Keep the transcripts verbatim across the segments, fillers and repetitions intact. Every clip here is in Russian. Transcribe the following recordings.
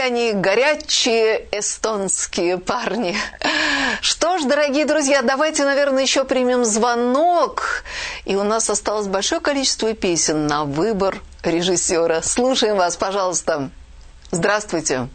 они горячие эстонские парни. Что ж, дорогие друзья, давайте, наверное, еще примем звонок. И у нас осталось большое количество песен на выбор режиссера. Слушаем вас, пожалуйста. Здравствуйте.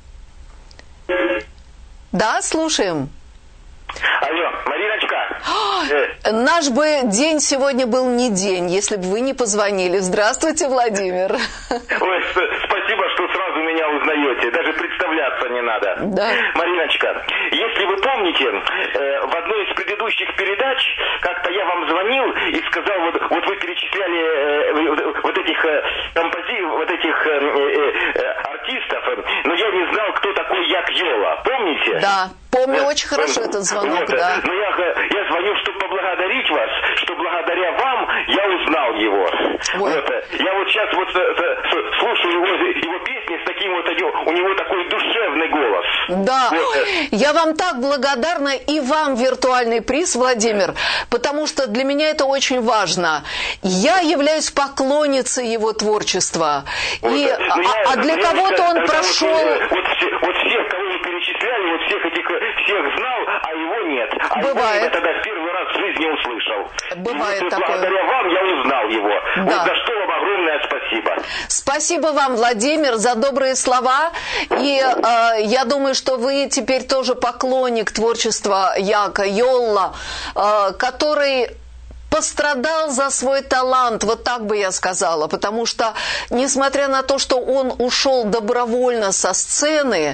Да, слушаем. Алло, Мариночка. О, наш бы день сегодня был не день, если бы вы не позвонили. Здравствуйте, Владимир. Ой, спасибо, что сразу меня узнаете. Даже представляться не надо. Да. Мариночка, если вы помните, в одной из предыдущих передач как-то я вам звонил и сказал, вот, вот вы перечисляли вот этих компози, вот этих артистов, но я не знал, кто такой Як Йола. Помните? Да. Помню очень хорошо этот звонок, вот, да. Но я, я звоню, чтобы поблагодарить вас, что благодаря вам я узнал его. Вот, я вот сейчас вот слушаю его, его песни с таким вот, у него такой душевный голос. Да, вот. Я вам так благодарна, и вам виртуальный приз, Владимир, потому что для меня это очень важно. Я являюсь поклонницей его творчества. Вот, и, я, а, а для кого-то он прошел... Вот, вот, все, вот всех, кого вы перечисляли, вот всех этих всех знал, а его нет. А Бывает. его я тогда в первый раз в жизни услышал. Бывает и вот такое. Благодаря вам я узнал его. Да. Вот за что вам огромное спасибо. Спасибо вам, Владимир, за добрые слова. И э, я думаю, что вы теперь тоже поклонник творчества Яка Йолла, э, который... пострадал за свой талант, вот так бы я сказала, потому что, несмотря на то, что он ушел добровольно со сцены,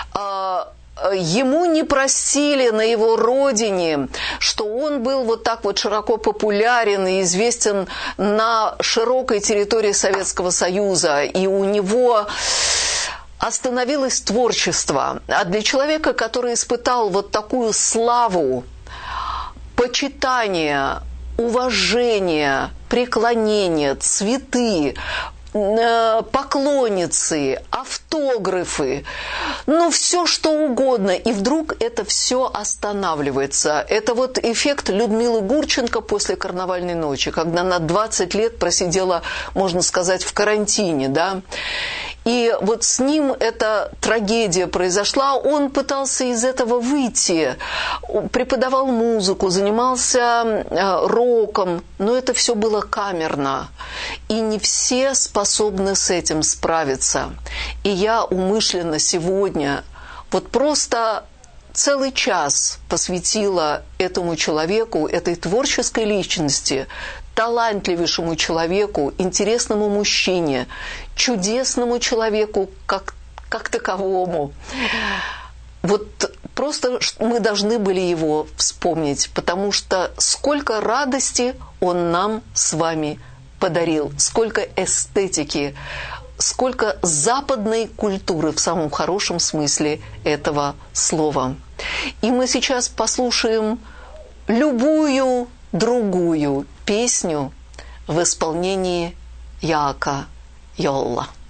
ему не простили на его родине, что он был вот так вот широко популярен и известен на широкой территории Советского Союза, и у него... остановилось творчество. А для человека, который испытал вот такую славу, почитание, уважение, преклонение, цветы, поклонницы, автографы, ну, все что угодно. И вдруг это все останавливается. Это вот эффект Людмилы Гурченко после «Карнавальной ночи», когда она двадцать лет просидела, можно сказать, в карантине, да. И вот с ним эта трагедия произошла. Он пытался из этого выйти, преподавал музыку, занимался роком, но это все было камерно. И не все способны с этим справиться. И я умышленно сегодня вот просто целый час посвятила этому человеку, этой творческой личности, талантливейшему человеку, интересному мужчине, чудесному человеку как, как таковому. Вот просто мы должны были его вспомнить, потому что сколько радости он нам с вами подарил, сколько эстетики, сколько западной культуры в самом хорошем смысле этого слова. И мы сейчас послушаем любую другую песню в исполнении Яка Йолла.